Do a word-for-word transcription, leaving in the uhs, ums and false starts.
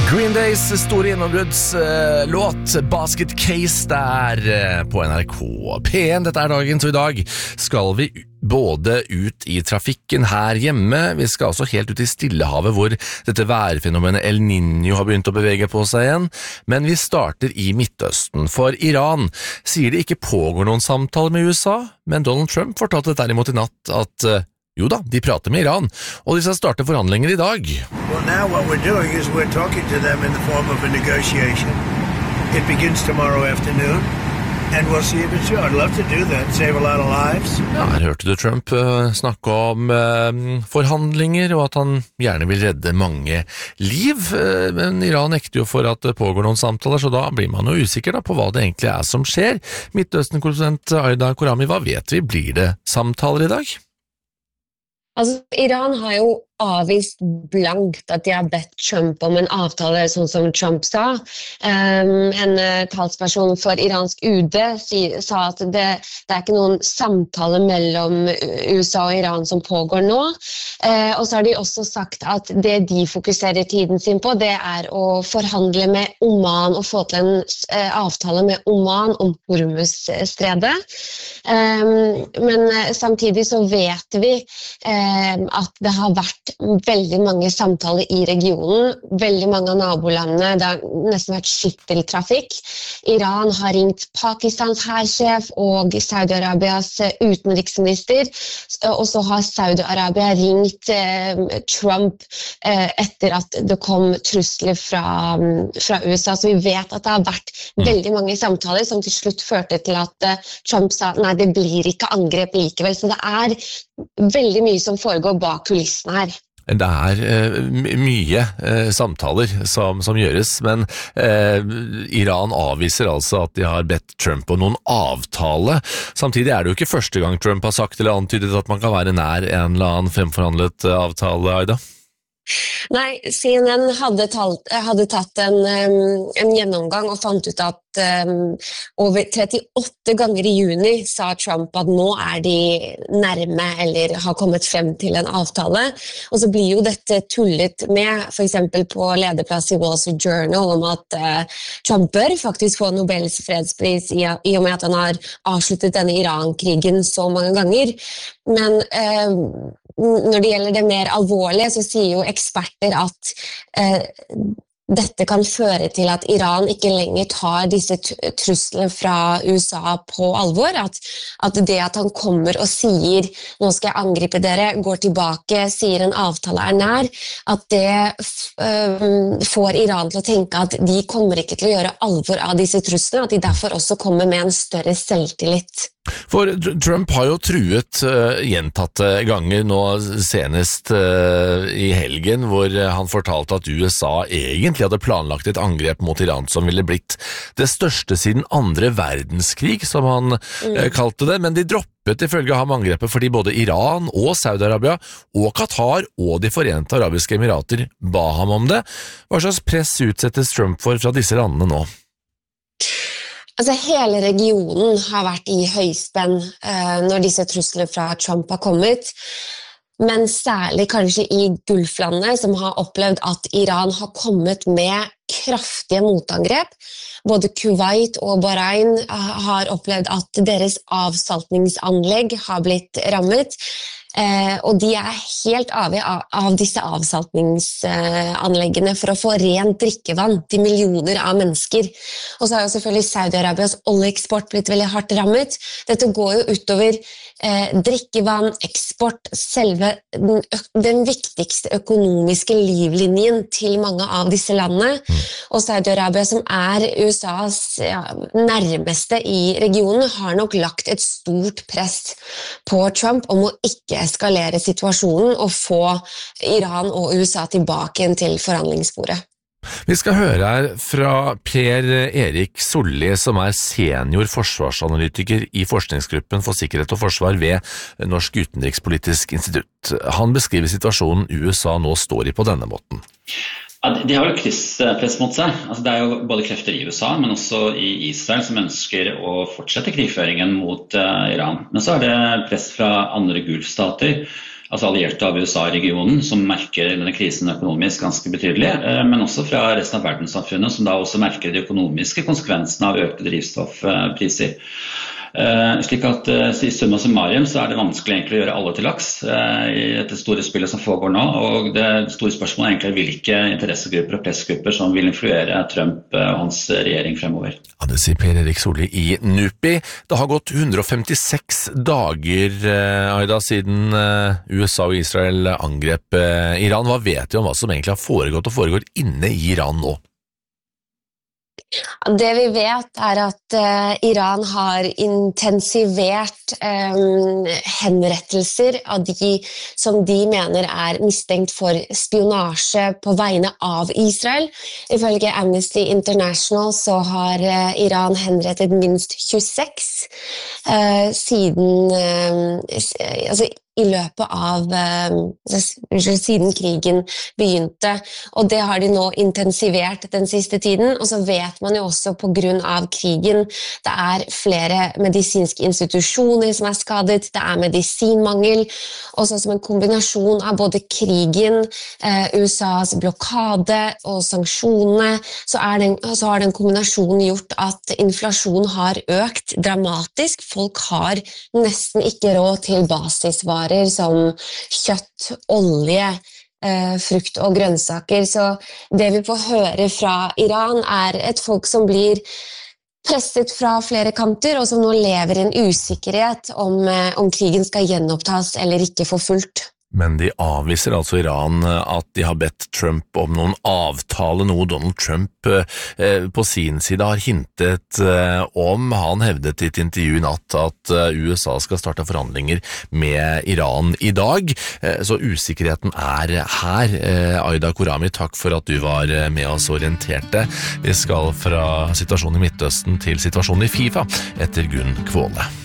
Green Days store gjennombruddslåt Basket Case der på N R K P en. Dette er dagen, så i dag skal vi både ut i trafikken her hjemme, vi skal også helt ut i Stillehavet hvor dette værfenomenet El Niño har begynt å bevege på seg igjen, men vi starter i Midtøsten, for Iran sier det ikke pågår noen samtaler med U S A, men Donald Trump fortalte derimot i natt at jo da, de prater med Iran, og de skal starte forhandlinger i dag. Well, now what we're doing is we're talking to them in the form of a negotiation. It begins tomorrow afternoon, and we'll see if it's true. I'd love to do that, save a lot of lives. Ja, her hørte du Trump uh, snakke om uh, forhandlinger, og at han gjerne vil redde mange liv, uh, men Iran nekter jo for at det pågår noen samtaler, så da blir man jo usikker da, på hva det egentlig er som skjer. Midtøsten-korrespondent Aida Korami, hva vet vi? Blir det samtaler i dag? Altså, Iran har jo avvist blankt at de har bedt Trump om en avtale, sånn som Trump sa. Um, en uh, talsperson for iransk U D si, sa at det, det er ikke noen samtale mellom U S A og Iran som pågår nå. Uh, og så har de også sagt at det de fokuserer tiden sin på, det er å forhandle med Oman og få til en uh, avtale med Oman om Hormuz-stredet. Um, men uh, samtidig så vet vi uh, at det har vært veldig mange samtaler i regionen, veldig mange av nabolandene, det har nesten vært skytteltrafikk. Iran har ringt Pakistans hærsjef og Saudi-Arabias utenriksminister, og så har Saudi-Arabia ringt eh, Trump eh, etter at det kom trusler fra, fra U S A, så vi vet at det har vært veldig mange samtaler som til slutt førte til at eh, Trump sa, nei, det blir ikke angrep likevel, så det er veldig mye som foregår bak kulissene her. Det er uh, mye uh, samtaler som, som gjøres, men uh, Iran avviser altså at de har bedt Trump om noen avtale. Samtidig er det jo ikke første gang Trump har sagt eller antydet at man kan være nær en eller annen fremforhandlet uh, avtale, Aida. Nei, C N N hadde, talt, hadde tatt en, um, en gjennomgang og fant ut at um, over trettiåtte ganger i juni sa Trump at nå er de nærme eller har kommet frem til en avtale. Og så blir jo dette tullet med, for eksempel på lederplass i Wall Street Journal, om at uh, Trump bør faktisk få Nobels fredspris i, i og med at han har avsluttet denne Iran-krigen så mange ganger. Men uh, når det gjelder det mer alvorlige, så sier jo eksperter at eh, dette kan føre til at Iran ikke lenger tar disse truslene fra U S A på alvor, at, at det at han kommer og sier nå skal jeg angripe dere, går tilbake, sier en avtale er nær, at det øh, får Iran til å tenke at de kommer ikke til å gjøre alvor av disse truslene, at de derfor også kommer med en større selvtillit. For Trump har jo truet uh, gjentatte ganger, nå senest uh, i helgen, hvor han fortalte at U S A egentlig hadde planlagt et angrep mot Iran som ville blitt det største siden andre verdenskrig, som han mm. uh, kalte det, men de droppet ifølge ham angrepet fordi både Iran og Saudi-Arabia og Qatar og de Forente Arabiske Emirater ba ham om det. Hva slags press utsettes Trump for fra disse landene nå? Altså, hele regionen har vært i høyspenn uh, når disse truslene fra Trump har kommet, men særlig kanskje i Gulflandene, som har opplevd at Iran har kommet med kraftige motangrep. Både Kuwait og Bahrain har opplevd at deres avsaltningsanlegg har blitt rammet. Eh, og de er helt avhengig av, av disse avsaltningsanleggene for å få rent drikkevann til millioner av mennesker. Og så har jo selvfølgelig Saudi-Arabias oljeeksport blitt veldig hardt rammet. Dette går jo utover eh, drikkevann, eksport, selve den, den viktigste økonomiske livlinjen til mange av disse landene. Og Saudi-Arabia, som er U S As ja, nærmeste i regionen, har nok lagt et stort press på Trump om å ikke eskalere situasjonen og få Iran og U S A tilbake til forhandlingsbordet. Vi skal høre her fra Per Erik Solli, som er senior forsvarsanalytiker i forskningsgruppen for sikkerhet og forsvar ved Norsk Utenrikspolitisk Institutt. Han beskriver situasjonen U S A nå står i på denne måten. Ja, de har jo krysspress mot seg. Altså, det er jo både krefter i U S A, men også i Israel som ønsker å fortsette krigføringen mot uh, Iran. Men så er det press fra andre gulfstater. altså allierte av U S A i regionen, som merker denne krisen økonomisk ganske betydelig, men også fra resten av verdenssamfunnet, som da også merker de økonomiske konsekvensene av økte drivstoffpriser. Uh, slik at uh, i summa summarum så er det vanskelig egentlig å gjøre alle til laks uh, i dette store spillet som foregår nå, og det store spørsmålet er egentlig hvilke interessegrupper og pressgrupper som vil influere Trump uh, og hans regjering fremover. Ja, det sier Per Erik Solli i NUPI. Det har gått one hundred fifty-six dager, uh, Aida, siden uh, U S A og Israel angrep uh, Iran. Hva vet vi om hva som egentlig har foregått og foregår inne i Iran nå? Det vi vet er at uh, Iran har intensivert um, henrettelser av de som de mener er mistenkt for spionasje på vegne av Israel. Ifølge Amnesty International så har uh, Iran henrettet minst tjueseks uh, siden uh, altså i løpet av uh, siden krigen begynte, og det har de nå intensivert den siste tiden, og så vet man jo også på grunn av krigen, det er flere medisinske institusjoner som er skadet, det er medisinmangel, og så som en kombinasjon av både krigen, uh, U S A's blokade og sanksjonene, så, er den, så har den kombinasjonen gjort at inflasjonen har økt dramatisk. Folk har nesten ikke råd til basisvarer som kjøtt, olje, eh, frukt og grønnsaker. Så det vi får høre fra Iran er et folk som blir presset fra flere kanter, og som nå lever i en usikkerhet om, eh, om krigen skal gjenopptas eller ikke for fullt. Men de avviser altså Iran at de har bedt Trump om noen avtale, noe Donald Trump eh, på sin side har hintet eh, om. Han hevdet i et intervju i natt at eh, U S A skal starte forhandlinger med Iran i dag, eh, så usikkerheten er her. Eh, Aida Khorrami, takk for at du var med oss og orienterte. Vi skal fra situasjonen i Midtøsten til situasjonen i FIFA etter Gunn Kvåle.